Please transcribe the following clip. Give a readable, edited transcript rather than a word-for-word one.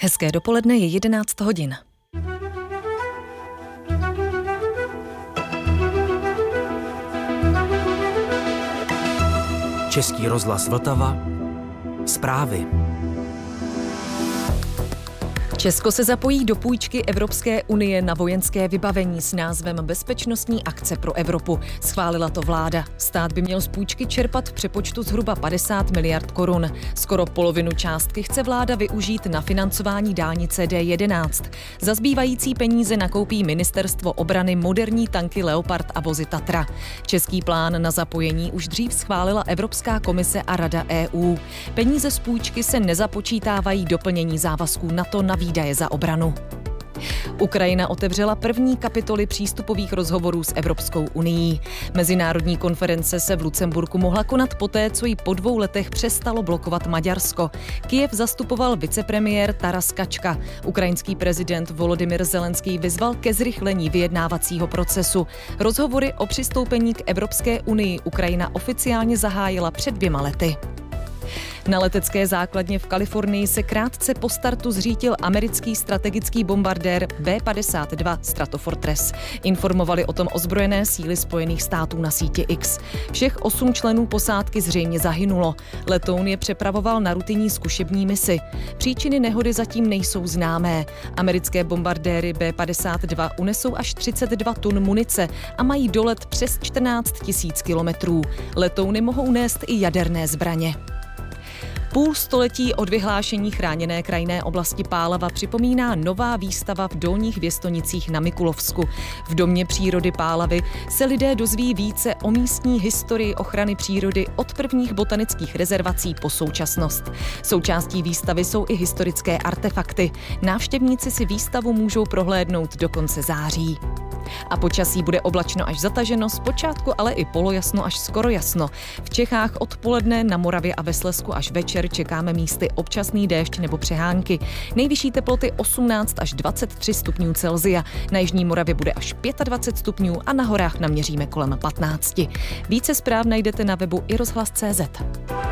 Hezké dopoledne, je 11 hodin. Český rozhlas Vltava. Zprávy. Česko se zapojí do půjčky Evropské unie na vojenské vybavení s názvem Bezpečnostní akce pro Evropu. Schválila to vláda. Stát by měl z půjčky čerpat v přepočtu zhruba 50 miliard korun. Skoro polovinu částky chce vláda využít na financování dálnice D11. Za zbývající peníze nakoupí ministerstvo obrany moderní tanky Leopard a vozy Tatra. Český plán na zapojení už dřív schválila Evropská komise a Rada EU. Peníze z půjčky se nezapočítávají do plnění závazků NATO na výdaje za obranu. Ukrajina otevřela první kapitoly přístupových rozhovorů s Evropskou unií. Mezinárodní konference se v Lucemburku mohla konat poté, co ji po 2 letech přestalo blokovat Maďarsko. Kyjev zastupoval vicepremiér Taras Kačka. Ukrajinský prezident Volodymyr Zelenský vyzval ke zrychlení vyjednávacího procesu. Rozhovory o přistoupení k Evropské unii Ukrajina oficiálně zahájila před 2 lety. Na letecké základně v Kalifornii se krátce po startu zřítil americký strategický bombardér B-52 Stratofortress. Informovali o tom ozbrojené síly Spojených států na síti X. Všech 8 členů posádky zřejmě zahynulo. Letoun je přepravoval na rutinní zkušební misi. Příčiny nehody zatím nejsou známé. Americké bombardéry B-52 unesou až 32 tun munice a mají dolet přes 14 000 kilometrů. Letouny mohou nést i jaderné zbraně. Půl století od vyhlášení chráněné krajinné oblasti Pálava připomíná nová výstava v Dolních Věstonicích na Mikulovsku. V Domě přírody Pálavy se lidé dozví více o místní historii ochrany přírody od prvních botanických rezervací po současnost. Součástí výstavy jsou i historické artefakty. Návštěvníci si výstavu můžou prohlédnout do konce září. A počasí bude oblačno až zataženo, zpočátku ale i polojasno až skoro jasno. V Čechách odpoledne, na Moravě a ve Slezsku až večer čekáme místy občasný déšť nebo přehánky. Nejvyšší teploty 18 až 23 stupňů Celsia. Na jižní Moravě bude až 25 stupňů a na horách naměříme kolem 15. Více zpráv najdete na webu iRozhlas.cz.